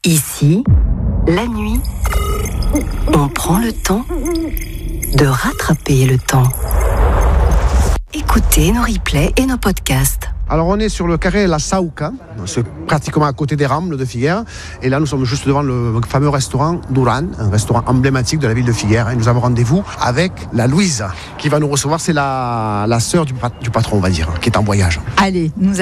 Ici, la nuit, on prend le temps de rattraper le temps. Écoutez nos replays et nos podcasts. Alors on est sur le carré La Saouca, c'est pratiquement à côté des Rambles de Figueres. Et là nous sommes juste devant le fameux restaurant Duran, un restaurant emblématique de la ville de Figueres. Et nous avons rendez-vous avec la Louise qui va nous recevoir. C'est la sœur du patron, on va dire, qui est en voyage. Allez, nous